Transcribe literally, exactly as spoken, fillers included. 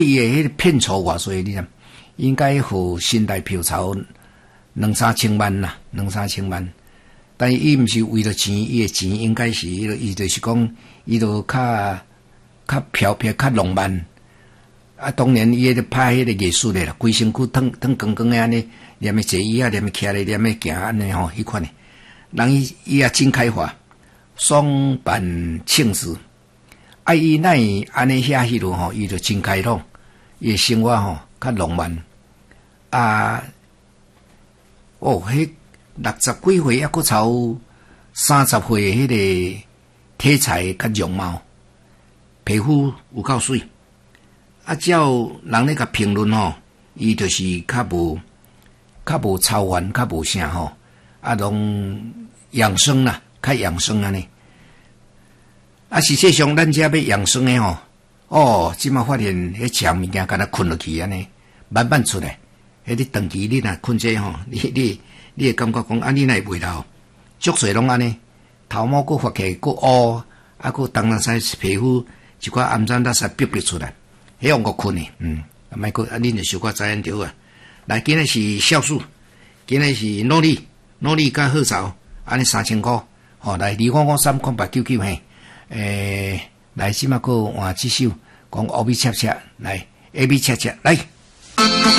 伊的迄个片酬偌济，你知？应该互新台票钞两三千万啦，两三千万。但伊毋是为了钱，伊的钱应该是伊，伊就是讲，伊就较较飘飘、较浪漫。啊，当然伊迄个拍迄个艺术的啦，规身躯腾腾光光的安尼，连个坐椅啊，连个徛咧，连个行安尼吼，迄款的。人伊伊也真开发，双板庆子。啊，伊那安尼遐迄落吼，伊就真开朗，伊生活吼较浪漫。啊，哦，迄六十几岁抑佫超三十岁迄个体裁甲容貌，皮肤有够水。啊，照人咧甲评论吼，伊就是较无较无超凡，较无啥吼，啊，拢养生啦，较养生安尼。啊，实际上咱遮要养生诶吼，哦，即马发现迄食物件，敢若困落去安尼，慢慢出来。迄你长期你若困这吼，你你你会感觉讲，啊，你若会袂老，足侪拢安尼，头毛佫发起佫乌，啊，佫当然使皮肤一寡暗沉垃圾逼逼出来，迄样个困诶，嗯，啊，莫佫啊，恁就小可知影着啊。来，今日是酵素，今日是努力，努力甲好潮，安尼三千箍，吼，来二五五三空八九九嘿。诶，来，即马个换几首，讲乌米切切，来，A B 切切，来。